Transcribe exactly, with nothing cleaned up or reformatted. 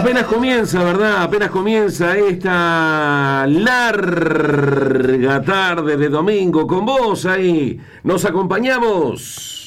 Apenas comienza, ¿verdad? Apenas comienza esta larga tarde de domingo con vos ahí. Nos acompañamos.